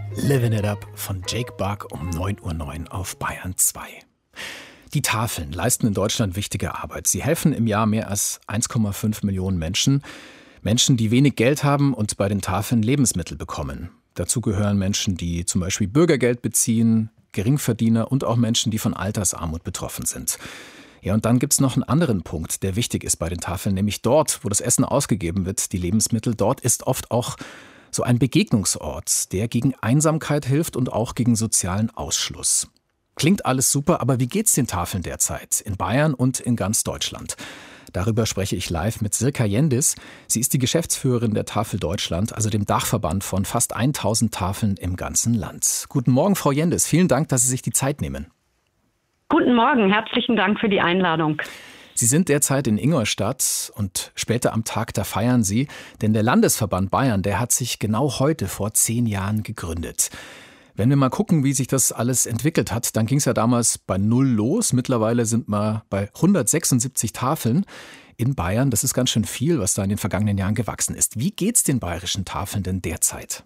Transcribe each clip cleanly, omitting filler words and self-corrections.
Living It Up von Jake Bugg um 9:09 Uhr auf Bayern 2. Die Tafeln leisten in Deutschland wichtige Arbeit. Sie helfen im Jahr mehr als 1,5 Millionen Menschen. Menschen, die wenig Geld haben und bei den Tafeln Lebensmittel bekommen. Dazu gehören Menschen, die zum Beispiel Bürgergeld beziehen, Geringverdiener und auch Menschen, die von Altersarmut betroffen sind. Ja, und dann gibt's noch einen anderen Punkt, der wichtig ist bei den Tafeln, nämlich dort, wo das Essen ausgegeben wird, die Lebensmittel, dort ist oft auch so ein Begegnungsort, der gegen Einsamkeit hilft und auch gegen sozialen Ausschluss. Klingt alles super, aber wie geht's den Tafeln derzeit in Bayern und in ganz Deutschland? Darüber spreche ich live mit Sirka Jendis. Sie ist die Geschäftsführerin der Tafel Deutschland, also dem Dachverband von fast 1000 Tafeln im ganzen Land. Guten Morgen, Frau Jendis. Vielen Dank, dass Sie sich die Zeit nehmen. Guten Morgen, herzlichen Dank für die Einladung. Sie sind derzeit in Ingolstadt und später am Tag, da feiern Sie, denn der Landesverband Bayern, der hat sich genau heute vor 10 Jahren gegründet. Wenn wir mal gucken, wie sich das alles entwickelt hat, dann ging es ja damals bei 0 los. Mittlerweile sind wir bei 176 Tafeln in Bayern. Das ist ganz schön viel, was da in den vergangenen Jahren gewachsen ist. Wie geht's den bayerischen Tafeln denn derzeit?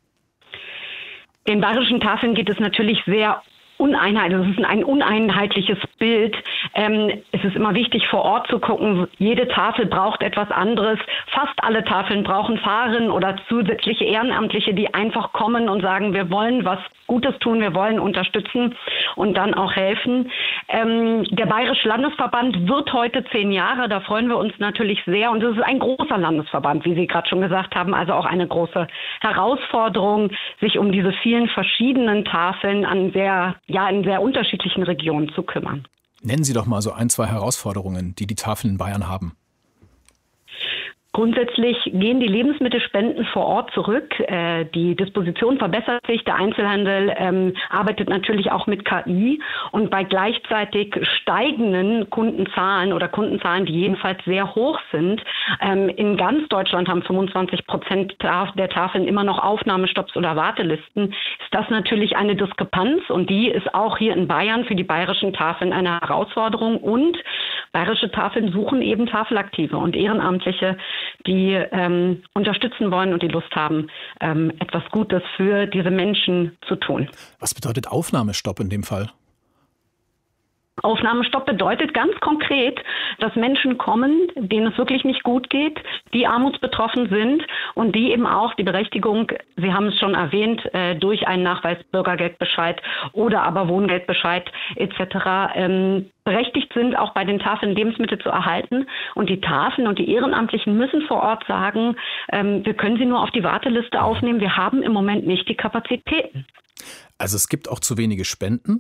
Den bayerischen Tafeln geht es natürlich sehr uneinheitlich. Es ist ein uneinheitliches Bild. Es ist immer wichtig, vor Ort zu gucken. Jede Tafel braucht etwas anderes. Fast alle Tafeln brauchen Fahrerinnen oder zusätzliche Ehrenamtliche, die einfach kommen und sagen, wir wollen was Gutes tun, wir wollen unterstützen und dann auch helfen. Der Bayerische Landesverband wird heute 10 Jahre. Da freuen wir uns natürlich sehr. Und es ist ein großer Landesverband, wie Sie gerade schon gesagt haben. Also auch eine große Herausforderung, sich um diese vielen verschiedenen Tafeln in sehr unterschiedlichen Regionen zu kümmern. Nennen Sie doch mal so 1, 2 Herausforderungen, die die Tafeln in Bayern haben. Grundsätzlich gehen die Lebensmittelspenden vor Ort zurück. Die Disposition verbessert sich. Der Einzelhandel arbeitet natürlich auch mit KI. Und bei gleichzeitig steigenden Kundenzahlen, die jedenfalls sehr hoch sind, in ganz Deutschland haben 25% der Tafeln immer noch Aufnahmestopps oder Wartelisten, ist das natürlich eine Diskrepanz. Und die ist auch hier in Bayern für die bayerischen Tafeln eine Herausforderung. Und bayerische Tafeln suchen eben Tafelaktive und Ehrenamtliche, die unterstützen wollen und die Lust haben, etwas Gutes für diese Menschen zu tun. Was bedeutet Aufnahmestopp in dem Fall? Aufnahmestopp bedeutet ganz konkret, dass Menschen kommen, denen es wirklich nicht gut geht, die armutsbetroffen sind und die eben auch die Berechtigung, Sie haben es schon erwähnt, durch einen Nachweis Bürgergeldbescheid oder aber Wohngeldbescheid etc. Berechtigt sind, auch bei den Tafeln Lebensmittel zu erhalten. Und die Tafeln und die Ehrenamtlichen müssen vor Ort sagen, wir können sie nur auf die Warteliste aufnehmen, wir haben im Moment nicht die Kapazitäten. Also es gibt auch zu wenige Spenden?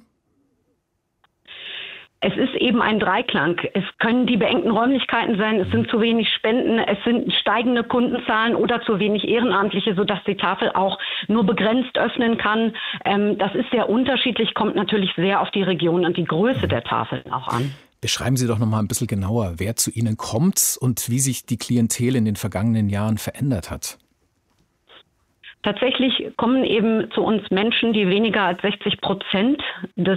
Es ist eben ein Dreiklang. Es können die beengten Räumlichkeiten sein, es sind zu wenig Spenden, es sind steigende Kundenzahlen oder zu wenig Ehrenamtliche, sodass die Tafel auch nur begrenzt öffnen kann. Das ist sehr unterschiedlich, kommt natürlich sehr auf die Region und die Größe der Tafeln auch an. Beschreiben Sie doch noch mal ein bisschen genauer, wer zu Ihnen kommt und wie sich die Klientel in den vergangenen Jahren verändert hat. Tatsächlich kommen eben zu uns Menschen, die weniger als 60% des